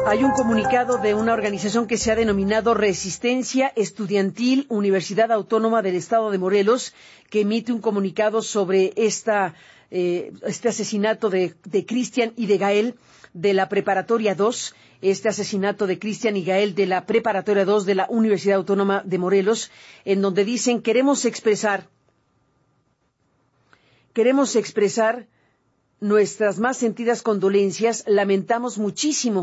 Hay un comunicado de una organización que se ha denominado Resistencia Estudiantil Universidad Autónoma del Estado de Morelos, que emite un comunicado sobre este asesinato de Cristian y de Gael de la Preparatoria 2, este asesinato de Cristian y Gael de la Preparatoria 2 de la Universidad Autónoma de Morelos, en donde dicen: queremos expresar nuestras más sentidas condolencias, lamentamos muchísimo